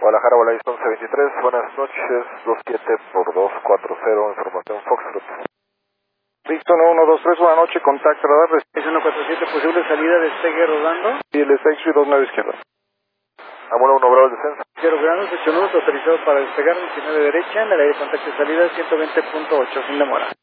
Guadalajara, Volaris 1123, buenas noches, 27 por 240, información Foxtrot. Víctor 123, buenas noches, contacto radar, 147, posible salida, despegue rodando. y el Sexy 29 izquierda. Amula 1, bravo el descenso. 0 grados, 8 nudos, autorizado para despegar, 19 derecha, en el aire contacto de salida, 120.8, sin demora.